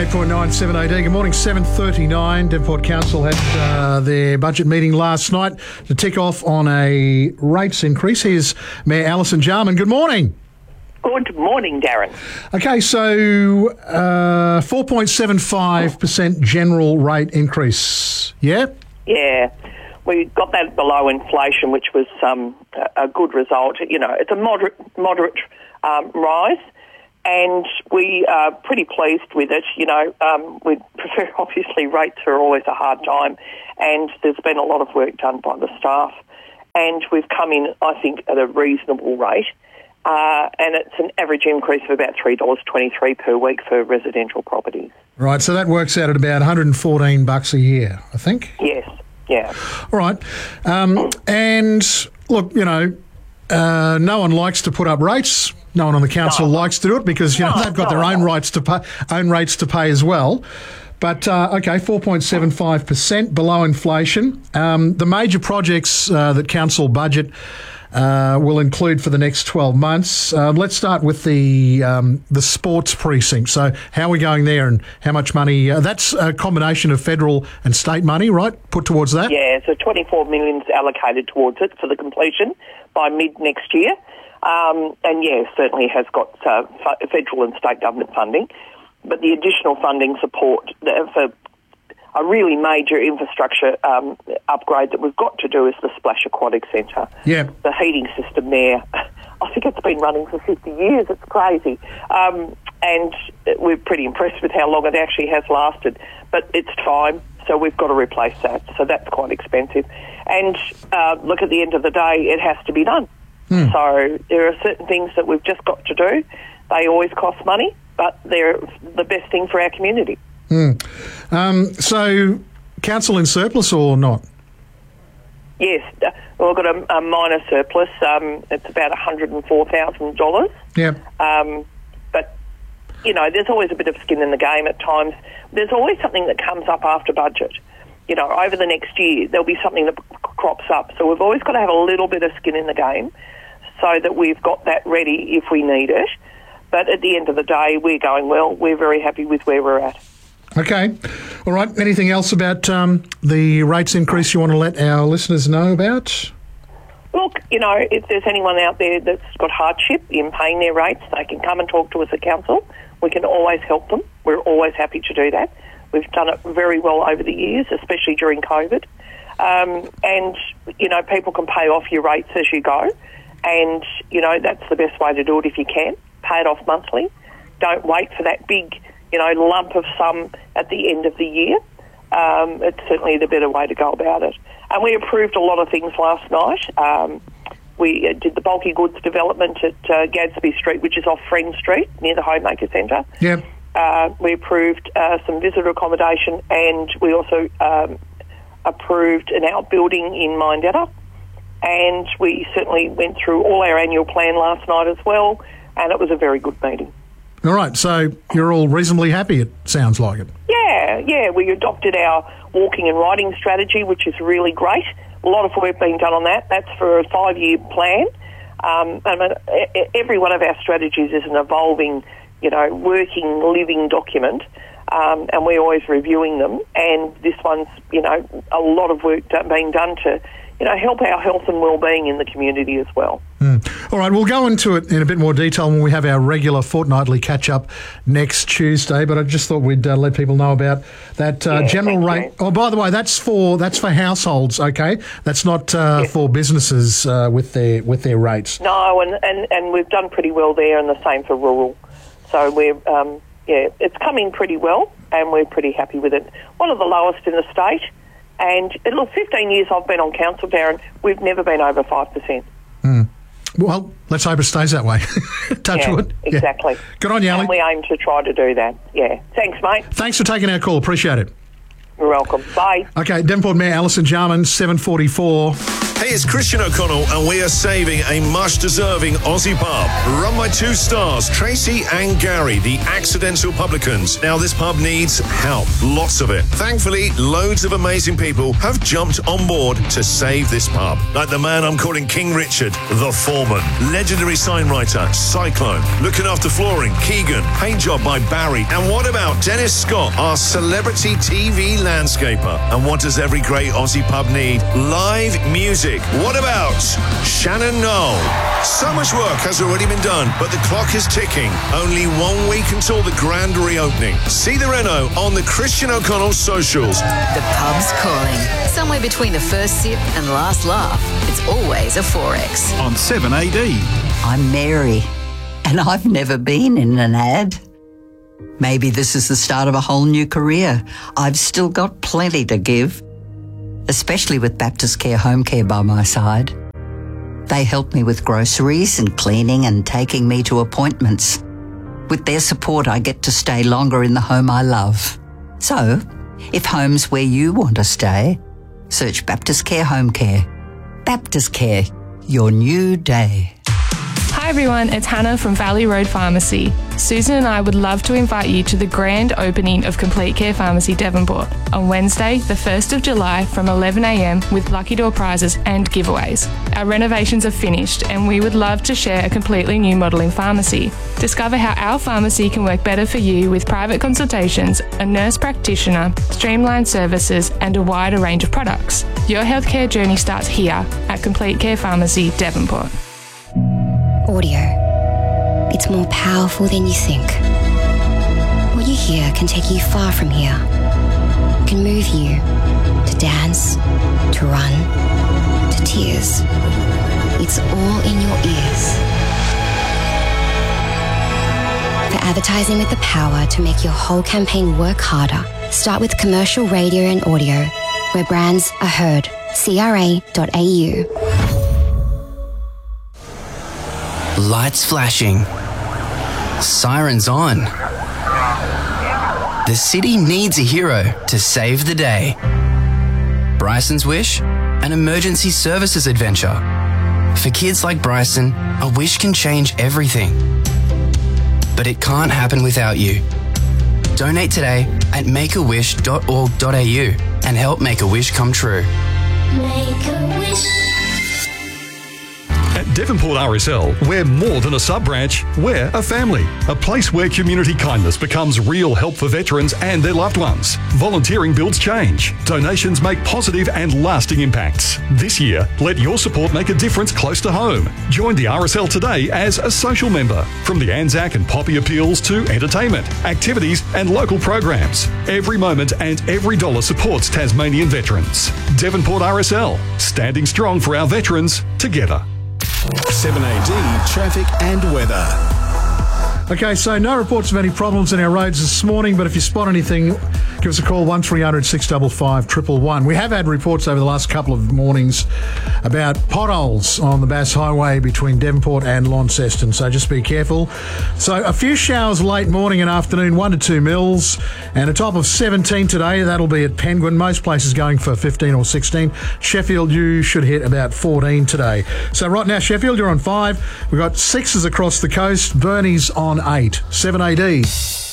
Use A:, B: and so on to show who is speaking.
A: 98.9 7AD. Good morning, 7:39. Devonport Council had their budget meeting last night to tick off on a rates increase. Here's Mayor Alison Jarman. Good morning.
B: Good morning, Darren.
A: Okay, so 4.75% general rate increase. Yeah?
B: Yeah. We got that below inflation, which was a good result. You know, it's a moderate rise, and we are pretty pleased with it. You know, we prefer, obviously, rates are always a hard time, and there's been a lot of work done by the staff, and we've come in, I think, at a reasonable rate. And it's an average increase of about $3.23 per week for residential properties.
A: Right, so that works out at about $114 a year, I think?
B: Yes, yeah.
A: All right. And look, you know, no one likes to put up rates. No one on the council likes to do it because, you know, they've got their own rates to pay as well. But, okay, 4.75% below inflation. The major projects that council budget will include for the next 12 months. Let's start with the sports precinct. So how are we going there and how much money? That's a combination of federal and state money, right, put towards that?
B: Yeah, so $24 million is allocated towards it for the completion by mid next year. And, yeah, certainly has got federal and state government funding. But the additional funding support for a really major infrastructure upgrade that we've got to do is the Splash Aquatic Centre.
A: Yeah.
B: The heating system there, I think it's been running for 50 years. It's crazy. And we're pretty impressed with how long it actually has lasted. But it's time, so we've got to replace that. So that's quite expensive. And look, at the end of the day, it has to be done. So there are certain things that we've just got to do. They always cost money, but they're the best thing for our community.
A: So, council in surplus or not?
B: Yes, we've got a minor surplus. It's about $104,000.
A: Yeah.
B: But, you know, there's always a bit of skin in the game at times. There's always something that comes up after budget. You know, over the next year, there'll be something that crops up. So we've always got to have a little bit of skin in the game so that we've got that ready if we need it. But at the end of the day, we're going well. We're very happy with where we're at.
A: Okay. All right. Anything else about the rates increase you want to let our listeners know about?
B: Look, you know, if there's anyone out there that's got hardship in paying their rates, they can come and talk to us at council. We can always help them. We're always happy to do that. We've done it very well over the years, especially during COVID. And, you know, people can pay off your rates as you go. And, you know, that's the best way to do it if you can. Pay it off monthly. Don't wait for that big, you know, lump of sum at the end of the year. It's certainly the better way to go about it. And we approved a lot of things last night. We did the bulky goods development at Gadsby Street, which is off Friend Street, near the Homemaker Centre.
A: Yep.
B: We approved some visitor accommodation, and we also approved an outbuilding in Mindetta. And we certainly went through all our annual plan last night as well, and it was a very good meeting.
A: All right, so you're all reasonably happy, it sounds like it.
B: Yeah, we adopted our walking and riding strategy, which is really great. A lot of work being done on that. That's for a 5-year plan. Every one of our strategies is an evolving, you know, working, living document, and we're always reviewing them. And this one's, you know, a lot of work being done to, you know, help our health and well-being in the community as well.
A: All right, we'll go into it in a bit more detail when we have our regular fortnightly catch-up next Tuesday, but I just thought we'd let people know about that general rate. You. Oh, by the way, that's for households, okay? That's not for businesses with their rates.
B: No, and we've done pretty well there, and the same for rural. So we're, it's coming pretty well, and we're pretty happy with it. One of the lowest in the state. And look, 15 years I've been on council, Darren, we've never been over 5%.
A: Well, let's hope it stays that way. Touch wood.
B: Exactly.
A: Yeah. Good on you, Ali.
B: And we aim to try to do that. Yeah. Thanks, mate.
A: Thanks for taking our call. Appreciate it.
B: You're welcome. Bye.
A: Okay, Devonport Mayor Alison Jarman, 7:44.
C: Hey, it's Christian O'Connell, and we are saving a much-deserving Aussie pub. Run by two stars, Tracy and Gary, the Accidental Publicans. Now, this pub needs help. Lots of it. Thankfully, loads of amazing people have jumped on board to save this pub. Like the man I'm calling King Richard, the foreman. Legendary sign writer, Cyclone. Looking after flooring, Keegan. Paint job by Barry. And what about Dennis Scott, our celebrity TV landscaper? And what does every great Aussie pub need? Live music. What about Shannon Knoll? So much work has already been done, but the clock is ticking. Only 1 week until the grand reopening. See the reno on the Christian O'Connell socials.
D: The pub's calling. Somewhere between the first sip and last laugh, it's always a 4X.
E: On 7AD.
F: I'm Mary, and I've never been in an ad. Maybe this is the start of a whole new career. I've still got plenty to give, especially with Baptist Care Home Care by my side. They help me with groceries and cleaning and taking me to appointments. With their support, I get to stay longer in the home I love. So, if home's where you want to stay, search Baptist Care Home Care. Baptist Care, your new day.
G: Hi everyone, it's Hannah from Valley Road Pharmacy. Susan and I would love to invite you to the grand opening of Complete Care Pharmacy Devonport on Wednesday, the 1st of July from 11 a.m. with lucky door prizes and giveaways. Our renovations are finished and we would love to share a completely new model in pharmacy. Discover how our pharmacy can work better for you with private consultations, a nurse practitioner, streamlined services and a wider range of products. Your healthcare journey starts here at Complete Care Pharmacy Devonport.
H: Audio. It's more powerful than you think. What you hear can take you far from here. It can move you to dance, to run, to tears. It's all in your ears. For advertising with the power to make your whole campaign work harder, start with commercial radio and audio, where brands are heard. CRA.au.
I: Lights flashing. Sirens on. The city needs a hero to save the day. Bryson's Wish, an emergency services adventure. For kids like Bryson, a wish can change everything. But it can't happen without you. Donate today at makeawish.org.au and help make a wish come true.
J: Make a wish.
K: At Devonport RSL, we're more than a sub-branch, we're a family. A place where community kindness becomes real help for veterans and their loved ones. Volunteering builds change. Donations make positive and lasting impacts. This year, let your support make a difference close to home. Join the RSL today as a social member. From the Anzac and Poppy appeals to entertainment, activities and local programs. Every moment and every dollar supports Tasmanian veterans. Devonport RSL, standing strong for our veterans together.
E: 7AD traffic and weather.
A: Okay, so no reports of any problems in our roads this morning, but if you spot anything, give us a call, 1300 655 111. We have had reports over the last couple of mornings about potholes on the Bass Highway between Devonport and Launceston, so just be careful. So a few showers late morning and afternoon, 1 to 2 mils, and a top of 17 today. That'll be at Penguin. Most places going for 15 or 16. Sheffield, you should hit about 14 today. So right now, Sheffield, you're on 5. We've got 6s across the coast. Burnie's on 8. 7AD.